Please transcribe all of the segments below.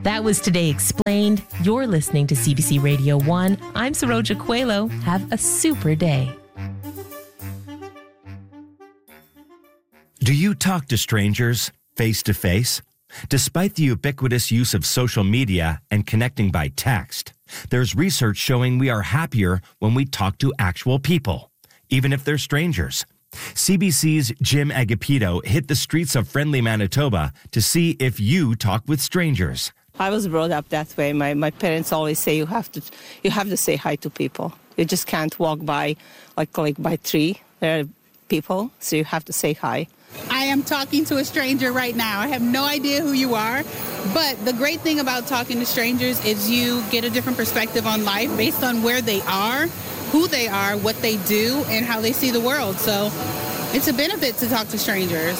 That was Today Explained. You're listening to CBC Radio 1. I'm Saroja Coelho. Have a super day. Do you talk to strangers face to face? Despite the ubiquitous use of social media and connecting by text, there's research showing we are happier when we talk to actual people, even if they're strangers. CBC's Jim Agapito hit the streets of friendly Manitoba to see if you talk with strangers. I was brought up that way. My parents always say you have to say hi to people. You just can't walk by like by tree. There are people, so you have to say hi. I am talking to a stranger right now. I have no idea who you are, but the great thing about talking to strangers is you get a different perspective on life based on where they are, who they are, what they do, and how they see the world. So it's a benefit to talk to strangers.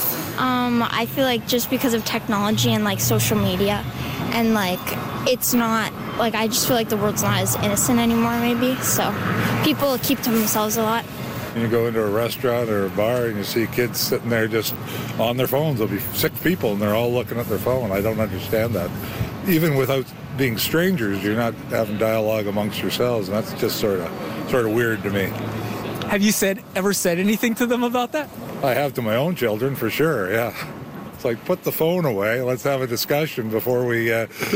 I feel like just because of technology and social media, and it's not I just feel like the world's not as innocent anymore maybe, so people keep to themselves a lot. You go into a restaurant or a bar and you see kids sitting there just on their phones. There'll be 6 people and they're all looking at their phone. I don't understand that. Even without being strangers, you're not having dialogue amongst yourselves, and that's just sort of weird to me. Have you ever said anything to them about that? I have to my own children, for sure, yeah. It's put the phone away. Let's have a discussion before we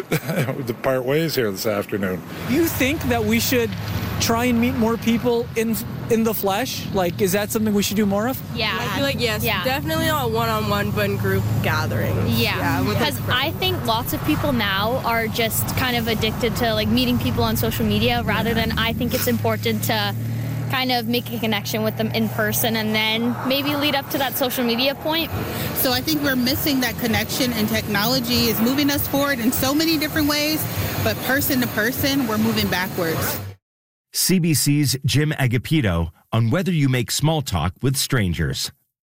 depart ways here this afternoon. Do you think that we should try and meet more people in the flesh? Is that something we should do more of? Yeah. I feel like yes, yeah. Definitely not one-on-one, but in group gatherings. Yeah, because I think lots of people now are just kind of addicted to meeting people on social media rather than I think it's important to kind of make a connection with them in person and then maybe lead up to that social media point. So I think we're missing that connection, and technology is moving us forward in so many different ways, but person to person, we're moving backwards. CBC's Jim Agapito on whether you make small talk with strangers.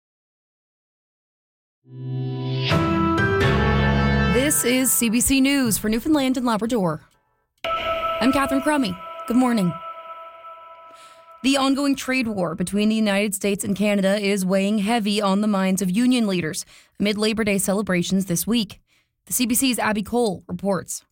This is CBC News for Newfoundland and Labrador. I'm Catherine Crummy. Good morning. The ongoing trade war between the United States and Canada is weighing heavy on the minds of union leaders amid Labor Day celebrations this week. The CBC's Abby Cole reports.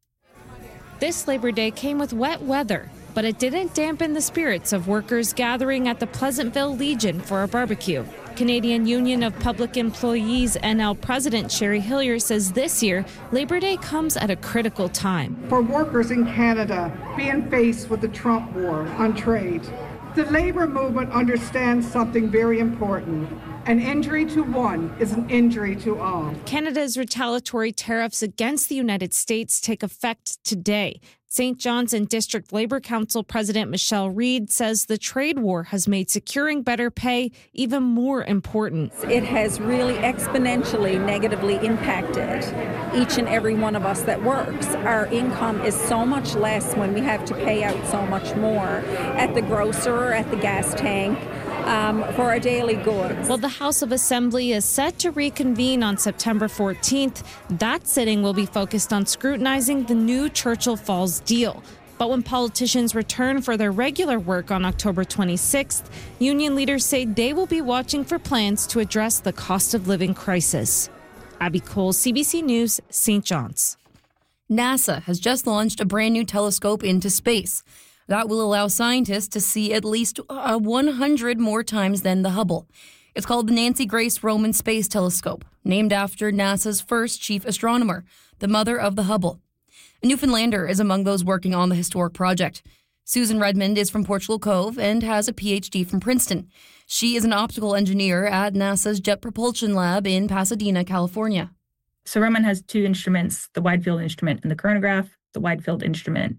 This Labor Day came with wet weather, but it didn't dampen the spirits of workers gathering at the Pleasantville Legion for a barbecue. Canadian Union of Public Employees NL President Sherry Hillier says this year, Labor Day comes at a critical time. For workers in Canada being faced with the Trump war on trade, the labor movement understands something very important. An injury to one is an injury to all. Canada's retaliatory tariffs against the United States take effect today. St. John's and District Labor Council President Michelle Reid says the trade war has made securing better pay even more important. It has really exponentially negatively impacted each and every one of us that works. Our income is so much less when we have to pay out so much more at the grocer or at the gas tank. For our daily goods. Well, the House of Assembly is set to reconvene on September 14th. That sitting will be focused on scrutinizing the new Churchill Falls deal. But when politicians return for their regular work on October 26th, union leaders say they will be watching for plans to address the cost of living crisis. Abby Cole, CBC News, St. John's. NASA has just launched a brand new telescope into space. That will allow scientists to see at least 100 more times than the Hubble. It's called the Nancy Grace Roman Space Telescope, named after NASA's first chief astronomer, the mother of the Hubble. A Newfoundlander is among those working on the historic project. Susan Redmond is from Portugal Cove and has a PhD from Princeton. She is an optical engineer at NASA's Jet Propulsion Lab in Pasadena, California. So Roman has 2 instruments, the wide field instrument and the coronagraph. The wide field instrument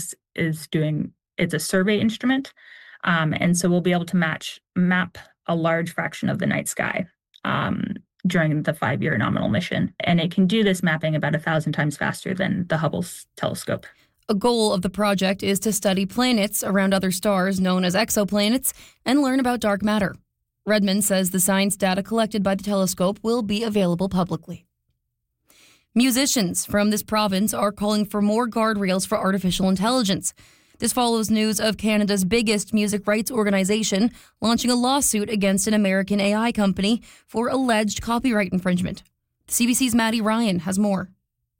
it's a survey instrument, and so we'll be able to map a large fraction of the night sky during the 5-year nominal mission. And it can do this mapping about 1,000 times faster than the Hubble's telescope. A goal of the project is to study planets around other stars known as exoplanets and learn about dark matter. Redmond says the science data collected by the telescope will be available publicly. Musicians from this province are calling for more guardrails for artificial intelligence. This follows news of Canada's biggest music rights organization launching a lawsuit against an American AI company for alleged copyright infringement. CBC's Maddie Ryan has more.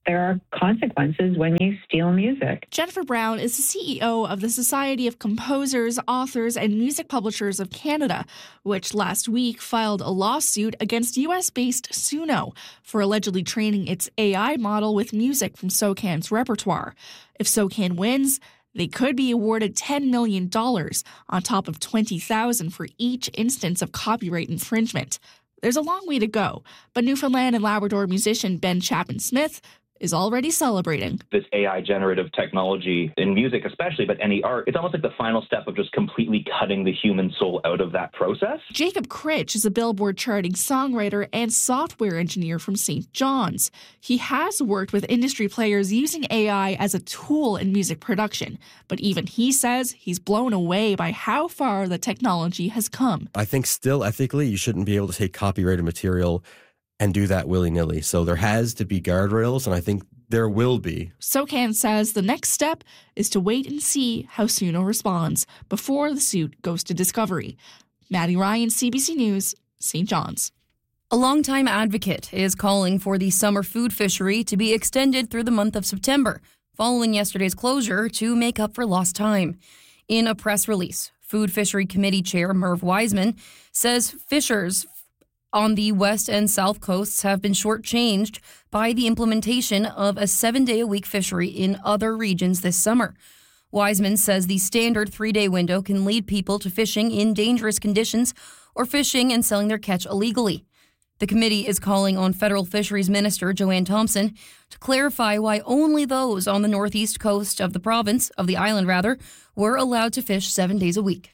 there are consequences when you steal music. Jennifer Brown is the CEO of the Society of Composers, Authors, and Music Publishers of Canada, which last week filed a lawsuit against U.S.-based Suno for allegedly training its AI model with music from SOCAN's repertoire. If SOCAN wins, they could be awarded $10 million on top of $20,000 for each instance of copyright infringement. There's a long way to go, but Newfoundland and Labrador musician Ben Chapman-Smith is already celebrating. This AI generative technology in music especially, but any art, it's almost like the final step of just completely cutting the human soul out of that process. Jacob Critch is a Billboard charting songwriter and software engineer from St. John's. He has worked with industry players using AI as a tool in music production, but even he says he's blown away by how far the technology has come. I think still ethically, you shouldn't be able to take copyrighted material and do that willy-nilly. So there has to be guardrails, and I think there will be. SOCAN says the next step is to wait and see how Suno responds before the suit goes to discovery. Maddie Ryan, CBC News, St. John's. A longtime advocate is calling for the summer food fishery to be extended through the month of September, following yesterday's closure to make up for lost time. In a press release, Food Fishery Committee Chair Merv Wiseman says fishers on the west and south coasts have been shortchanged by the implementation of a 7-day-a-week fishery in other regions this summer. Wiseman says the standard 3-day window can lead people to fishing in dangerous conditions or fishing and selling their catch illegally. The committee is calling on Federal Fisheries Minister Joanne Thompson to clarify why only those on the northeast coast of the island, were allowed to fish 7 days a week.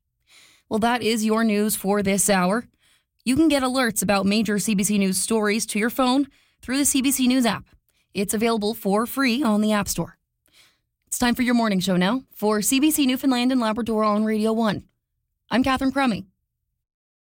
Well, that is your news for this hour. You can get alerts about major CBC News stories to your phone through the CBC News app. It's available for free on the App Store. It's time for your morning show now for CBC Newfoundland and Labrador on Radio 1. I'm Catherine Crummy.